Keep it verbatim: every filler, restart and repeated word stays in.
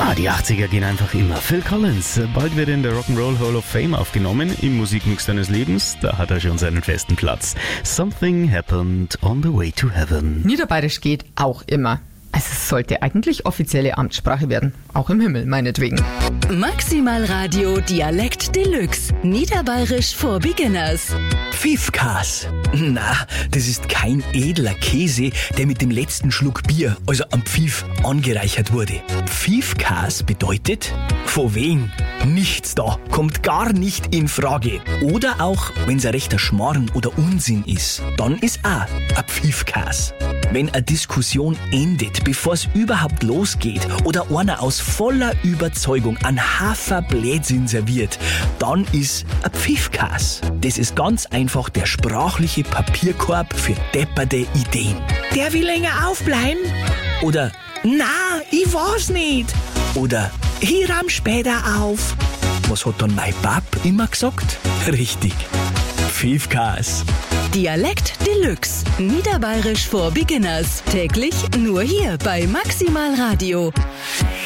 Ah, die achtziger gehen einfach immer. Phil Collins, bald wird in der Rock'n'Roll Hall of Fame aufgenommen. Im Musikmix deines Lebens, da hat er schon seinen festen Platz. Something happened on the way to heaven. Niederbayerisch geht auch immer. Also es sollte eigentlich offizielle Amtssprache werden. Auch im Himmel, meinetwegen. Maximal Radio Dialekt Deluxe. Niederbayerisch for Beginners. Pfiffkas. Na, das ist kein edler Käse, der mit dem letzten Schluck Bier, also am Pfiff, angereichert wurde. Pfiffkas bedeutet, von wegen, nichts da, kommt gar nicht in Frage. Oder auch, wenn es ein rechter Schmarrn oder Unsinn ist, dann ist auch ein Pfiffkas. Wenn eine Diskussion endet, bevor es überhaupt losgeht, oder einer aus voller Überzeugung einen Hafer Blödsinn serviert, dann ist ein Pfiffkas. Das ist ganz einfach der sprachliche Papierkorb für depperte Ideen. Der will länger aufbleiben? Oder, na, ich weiß nicht. Oder, ich ramm später auf. Was hat dann mein Bab immer gesagt? Richtig, Pfiffkas. Dialekt Deluxe. Niederbayerisch for Beginners. Täglich nur hier bei Maximal Radio.